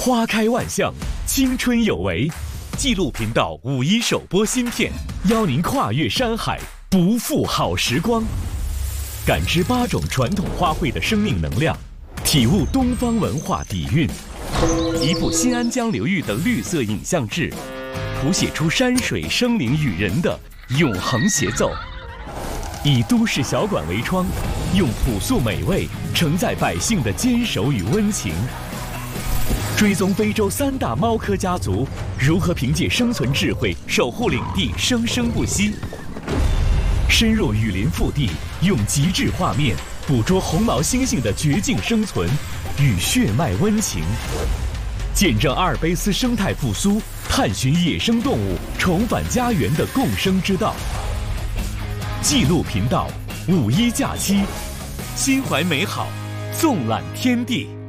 花开万象，青春有为。纪录频道5·1首播新片，邀您跨越山海，不负好时光，感知8种传统花卉的生命能量，体悟东方文化底蕴。一部新安江流域的绿色影像志，谱写出山水生灵与人的永恒协奏。以都市小馆为窗，用朴素美味承载百姓的坚守与温情。追踪非洲3大猫科家族如何凭借生存智慧守护领地生生不息。深入雨林腹地，用极致画面捕捉红毛猩猩的绝境生存与血脉温情，见证阿尔卑斯生态复苏，探寻野生动物重返家园的共生之道。纪录频道5·1假期，心怀美好，纵览天地。